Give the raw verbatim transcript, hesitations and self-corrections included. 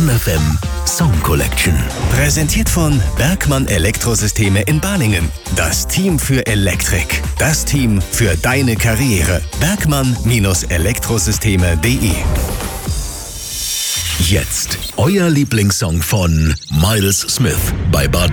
Fun F M Song Collection. Präsentiert von Bergmann Elektrosysteme in Balingen. Das Team für Elektrik. Das Team für deine Karriere. Bergmann Elektrosysteme punkt de. Jetzt euer Lieblingssong von Miles Smith bei Bad